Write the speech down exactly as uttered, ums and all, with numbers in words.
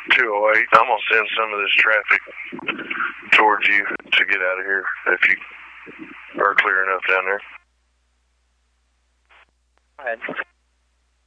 two oh eight. I'm going to send some of this traffic towards you to get out of here if you are clear enough down there. Go ahead.